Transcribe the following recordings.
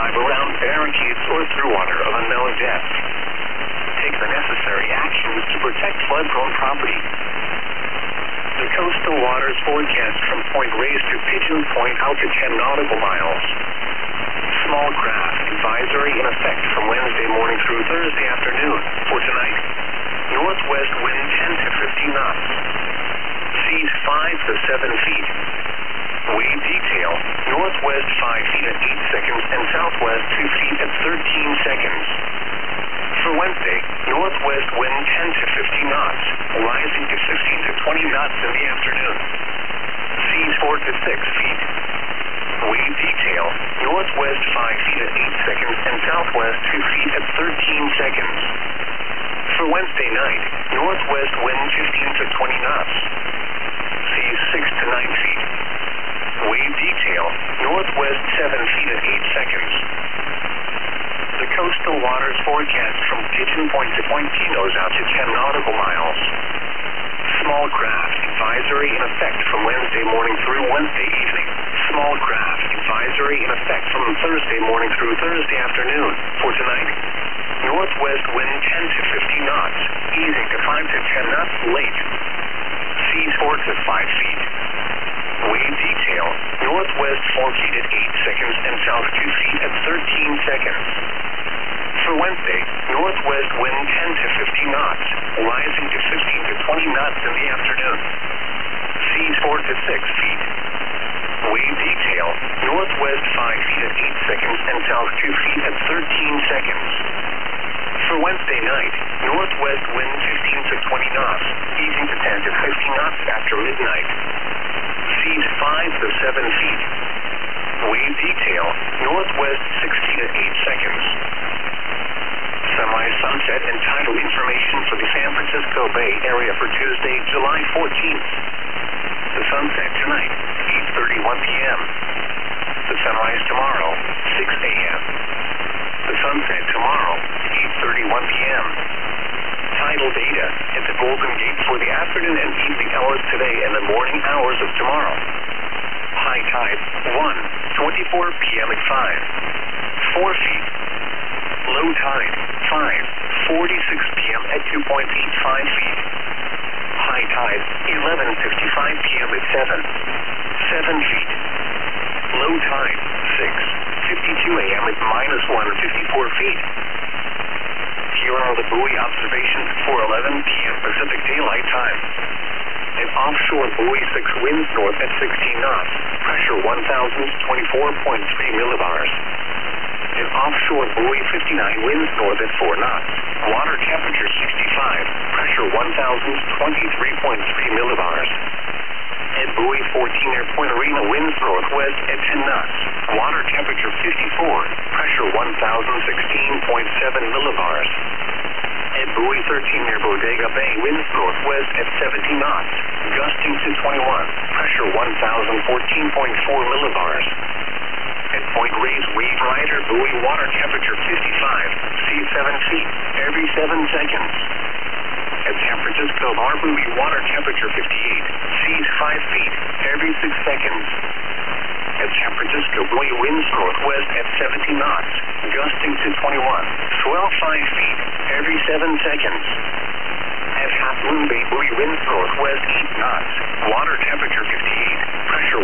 drive around barricades or through water of unknown depth. Take the necessary actions to protect flood-prone property. The coastal waters forecast from Point Reyes to Pigeon Point out to 10 nautical miles. Small craft advisory in effect from Wednesday morning through Thursday afternoon. For tonight, northwest wind 10 to 15 knots. Seas 5 to 7 feet. Wave detail, northwest 5 feet at 8 seconds and southwest 2 feet at 13 seconds. For Wednesday, northwest wind 10 to 15 knots, rising to 15 to 20 knots in the afternoon. Seas 4 to 6 feet. Wave detail, northwest 5 feet at 8 seconds and southwest 2 feet at 13 seconds. For Wednesday night, northwest wind 15 to 20 knots. Seas 6 to 9 feet. Wave detail, northwest 7 feet at 8 seconds. The coastal waters forecast from Pigeon Point to Point Pinos out to 10 nautical miles. Small craft advisory in effect from Wednesday morning through Wednesday evening. Small craft advisory in effect from Thursday morning through Thursday afternoon. For tonight, northwest wind 10 to 15 knots, easing to 5 to 10 knots late. Seas 4 to 5 feet. Wave detail, northwest 4 feet at 8 seconds and south 2 feet at 13 seconds. For Wednesday, northwest wind 10 to 15 knots, rising to 15 to 20 knots in the afternoon. Seas 4 to 6 feet. Wave detail, northwest 5 feet at 8 seconds and south 2 feet at 13 seconds. For Wednesday night, northwest wind 15 to 20 knots, easing to 10 to 15 knots after midnight. Seas 5 to 7 feet. Wave detail, northwest 6 feet at 8 seconds. Semi-sunset and tidal information for the San Francisco Bay Area for Tuesday, July 14th. The sunset tonight, 8:31 p.m. The sunrise tomorrow, 6 a.m. The sunset tomorrow, 8:31 p.m. Tidal data at the Golden Gate for the afternoon and evening hours today and the morning hours of tomorrow. High tide, 1:24 p.m. at 5, 4 feet. Low tide, 5:46 p.m. at 2.85 feet. High tide, 11:55 p.m. at 7 feet. Low tide, 6:52 a.m. at -154 feet. Here are the buoy observations for 11 p.m. Pacific Daylight Time. An offshore buoy 6 winds north at 16 knots, pressure 1,024.3 millibars. An offshore buoy 59 winds north at 4 knots, water temperature 65, pressure 1,023.3 millibars. At buoy 14 near Point Arena winds northwest at 10 knots, water temperature 54, pressure 1,016.7 millibars. At buoy 13 near Bodega Bay winds northwest at 17 knots, gusting to 21, pressure 1,014.4 millibars. At Point Reyes Wave Rider buoy water temperature 55, seas 7 feet every 7 seconds. At San Francisco Bar buoy water temperature 58, seas 5 feet every 6 seconds. At San Francisco buoy winds northwest at 70 knots, gusting to 21, swell 5 feet every 7 seconds. At Half Moon Bay buoy winds northwest 8 knots, water temperature 58, pressure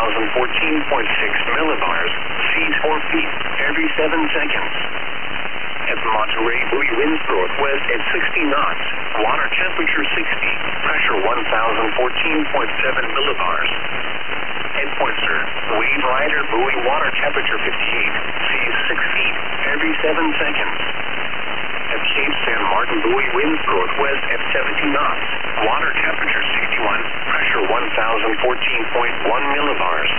1,014.6 millibars, seas 4 feet every 7 seconds. At Monterey buoy winds northwest at 60 knots, water temperature 60, pressure 1,014.7 millibars. At Point Sur, Wave Rider buoy water temperature 58, seas 6 feet every 7 seconds. At Cape San Martin buoy winds northwest at 70 knots, water temperature 61, pressure 1,014.1 millibars.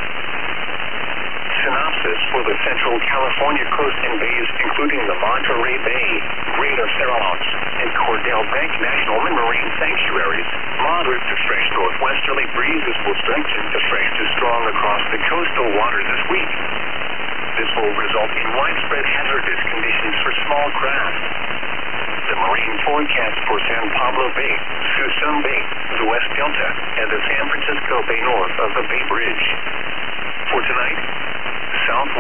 Synopsis for the Central California coast and bays, including the Monterey Bay, Greater Cerros, and Cordell Bank National Marine Sanctuaries. Moderate to fresh northwesterly breezes will strengthen to fresh to strong across the coastal waters this week. This will result in widespread hazardous conditions for small craft. The marine forecast for San Pablo Bay, Suisun Bay, the West Delta, and the San Francisco Bay north of the Bay Bridge. For tonight, south